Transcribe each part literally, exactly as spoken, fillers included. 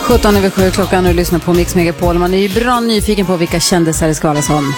sjutton över sju klockan och lyssnar på Mix Megapol. Man är ju bra nyfiken på vilka kändisar det ska vara som.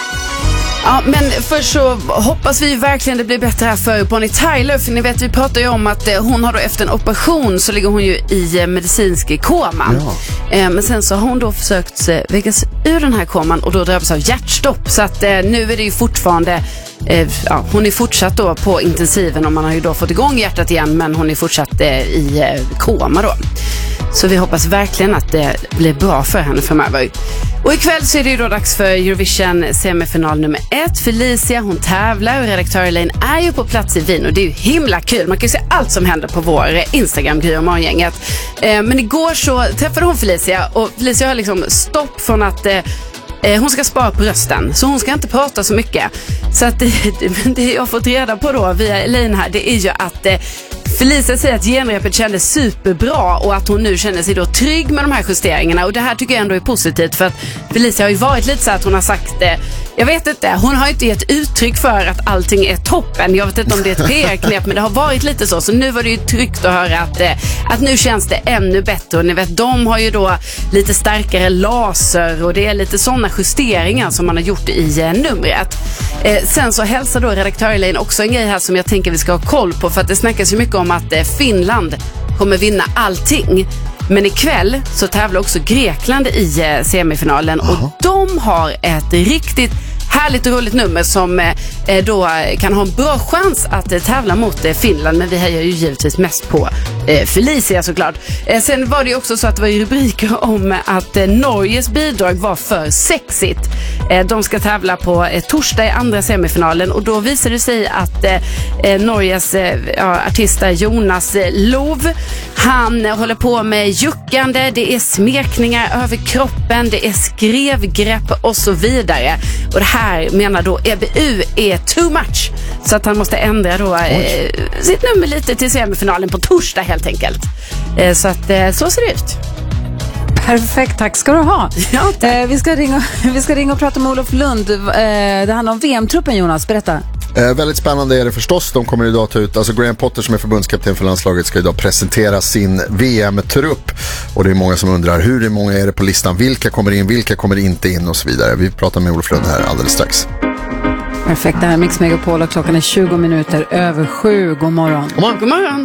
Ja, men först så hoppas vi verkligen det blir bättre här för Bonnie Tyler. För ni vet, vi pratar ju om att eh, hon har då efter en operation så ligger hon ju i eh, medicinsk koma. Ja. Eh, men sen så har hon då försökt eh, väckas ur den här koman och då drabbas av hjärtstopp. Så att eh, nu är det ju fortfarande, eh, ja, hon är fortsatt då på intensiven och man har ju då fått igång hjärtat igen, men hon är fortsatt eh, i eh, koma då. Så vi hoppas verkligen att det blir bra för henne framöver. Och ikväll så är det ju då dags för Eurovision semifinal nummer ett. Felicia, hon tävlar och redaktör Elaine är ju på plats i Wien och det är ju himla kul. Man kan ju se allt som händer på vår Instagram, Gry och Morgongänget. Eh, men igår så träffade hon Felicia och Felicia har liksom stopp från att eh, hon ska spara på rösten, så hon ska inte prata så mycket. Så att det, det jag har fått reda på då via Elaine här, det är ju att eh, Felicia säger att genrepet kändes superbra och att hon nu känner sig då trygg med de här justeringarna. Och det här tycker jag ändå är positivt, för att Felicia har ju varit lite så att hon har sagt det. Jag vet inte, hon har inte gett uttryck för att allting är toppen. Jag vet inte om det är ett P R-knep, men det har varit lite så. Så nu var det ju tryggt att höra att, att nu känns det ännu bättre. Och ni vet, de har ju då lite starkare laser och det är lite sådana justeringar som man har gjort i eh, numret. Eh, sen så hälsar då redaktör Elaine också en grej här som jag tänker vi ska ha koll på, för att det snackas ju mycket om att eh, Finland kommer vinna allting. Men ikväll så tävlar också Grekland i eh, semifinalen. Aha. Och de har ett riktigt härligt och roligt nummer som eh, då kan ha en bra chans att eh, tävla mot eh, Finland. Men vi hejar ju givetvis mest på eh, Felicia såklart. Eh, sen var det ju också så att det var ju rubriker om att eh, Norges bidrag var för sexigt. Eh, de ska tävla på eh, torsdag i andra semifinalen och då visar det sig att eh, Norges eh, ja, artist Jonas eh, Lov, han eh, håller på med juckande, det är smekningar över kroppen, det är skrevgrepp och så vidare. Och det här menar då E B U är too much. Så att han måste ändra då eh, sitt nummer lite till semifinalen på torsdag helt enkelt. Eh, så att eh, så ser det ut. Perfekt, tack ska du ha. Ja, eh, vi, ska ringa, vi ska ringa och prata med Olof Lund. Eh, det handlar om V M-truppen, Jonas. Berätta. Eh, väldigt spännande är det förstås. De kommer idag ta ut, alltså Graham Potter som är förbundskapten för landslaget ska idag presentera sin V M-trupp. Och det är många som undrar hur många är det på listan, vilka kommer in, vilka kommer inte in och så vidare. Vi pratar med Olof Lund här alldeles strax. Perfekt, det här är Mix Megapol och klockan är tjugo minuter över sju. God morgon. God morgon. God morgon.